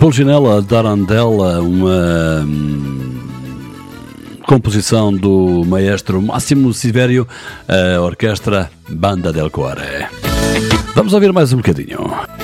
Pulcinella Tarantella, uma composição do maestro Massimo Siverio, a orquestra Banda del Cuore. Vamos ouvir mais um bocadinho.